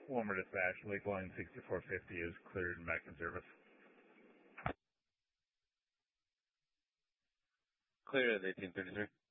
Wilmer Dispatch, Lake Line 6450 is cleared and back in service. Clear at 1833.